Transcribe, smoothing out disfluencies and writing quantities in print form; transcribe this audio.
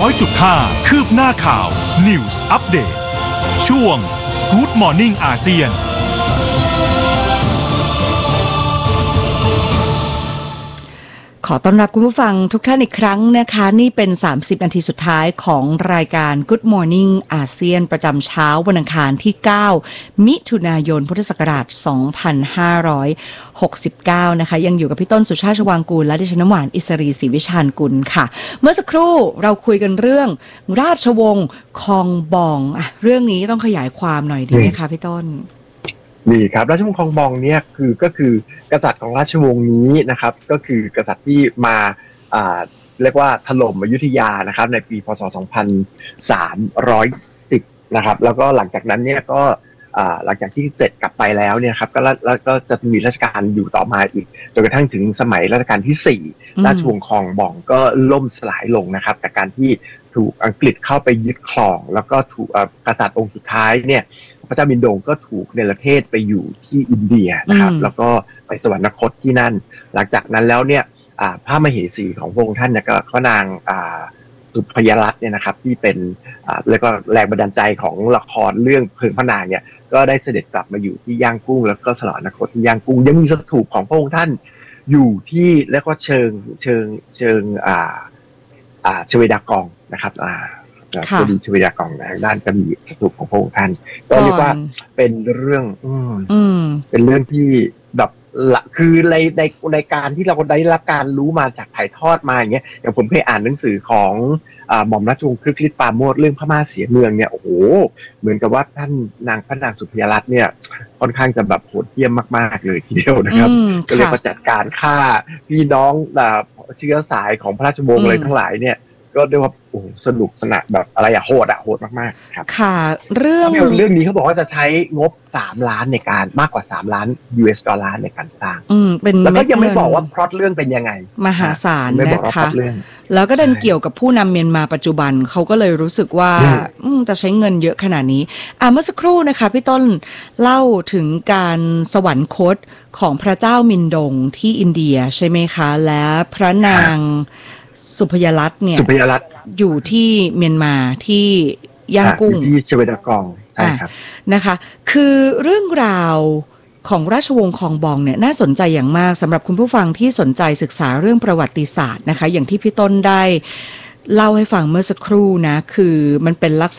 100.5 คืบหน้าข่าว News Update ช่วง Good Morning อาเซียนขอต้อนรับคุณผู้ฟังทุกท่านอีกครั้งนะคะนี่เป็น30นาทีสุดท้ายของรายการ Good Morning อาเซียนประจำเช้าวันอังคารที่9มิถุนายนพุทธศักราช2569นะคะยังอยู่กับพี่ต้นสุชาติชวางกูลและดิฉันน้ำหวานอิสรีศรีวิชาญกุลค่ะเมื่อสักครู่เราคุยกันเรื่องราชวงศ์คองบองเรื่องนี้ต้องขยายความหน่อยดีไหมคะพี่ต้นนี่ครับราชวงศ์คองบองเนี่ยก็คือกษัตริย์ของราชวงศ์นี้นะครับก็คือกษัตริย์ที่มาเรียกว่าถล่มอยุธยานะครับในปีพ.ศ. 2310นะครับแล้วก็หลังจากนั้นเนี่ยก็หลังจากที่เสร็จกลับไปแล้วเนี่ยครับแล้วก็จะมีราชการอยู่ต่อมาอีกจนกระทั่งถึงสมัยรัชกาลที่4ราชวงศ์คองบองก็ล่มสลายลงนะครับจากการที่ถูกอังกฤษเข้าไปยึดครองแล้วก็ถูกกษัตริย์องค์สุดท้ายเนี่ยพระเจ้ามินโดงก็ถูกเนรเทศไปอยู่ที่อินเดียนะครับแล้วก็ไปสวรรคตที่นั่นหลังจากนั้นแล้วเนี่ยพระมเหสีของพระองค์ท่านเนี่ยก็พระนางสุพยรัตน์เนี่ยนะครับที่เป็นแล้วก็แรงบันดาลใจของละครเรื่องเพลิงพระนางเนี่ยก็ได้เสด็จกลับมาอยู่ที่ย่างกุ้งแล้วก็สวรรคตที่ย่างกุ้งยังมีสถูปของพระองค์ท่านอยู่ที่แล้วก็เชิงชเวดากองนะครับก็ดีชเวดากองด้านกระบี่สถูปของพระองค์ท่านก็เรียกว่าเป็นเรื่องเป็นเรื่องที่แบบคือในการที่เราได้รับการรู้มาจากถ่ายทอดมาอย่างเงี้ยอย่างผมเคยอ่านหนังสือของหม่อมราชวงศ์คฤห์พิชิตปราโมชเรื่องพม่าเสียเมืองเนี่ยโอ้โหเหมือนกับว่าท่านพระนางสุพยรัตน์เนี่ยค่อนข้างจะแบบโหดเหี้ยมมากๆเลยทีเดียวนะครับก็เลยจัดการฆ่าพี่น้องเชื้อสายของพระราชวงศ์อะไรทั้งหลายเนี่ยก็เรียกว่าโอ้สนุกสนานแบบอะไรโหดมากๆครับค่ะเรื่องนี้เขาบอกว่าจะใช้งบ3 ล้านในการมากกว่า3 ล้าน US ดอลลาร์ในการสร้างแล้วก็ยังไม่บอกว่าพล็อตเรื่องเป็นยังไงมหาศาลนะคะแล้วก็ดันเกี่ยวกับผู้นำเมียนมาปัจจุบันเขาก็เลยรู้สึกว่าจะใช้เงินเยอะขนาดนี้เมื่อสักครู่นะคะพี่ต้นเล่าถึงการสวรรคตของพระเจ้ามินดงที่อินเดียใช่ไหมคะและพระนางสุพยรัตน์เนี่ยอยู่ที่เมียนมาที่ย่างกุ้งที่ชเวดากองใช่ครับนะคะคือเรื่องราวของราชวงศ์คองบองเนี่ยน่าสนใจอย่างมากสำหรับคุณผู้ฟังที่สนใจศึกษาเรื่องประวัติศาสตร์นะคะอย่างที่พี่ต้นได้เล่าให้ฟังเมื่อสักครู่นะคือมันเป็นลักษณะ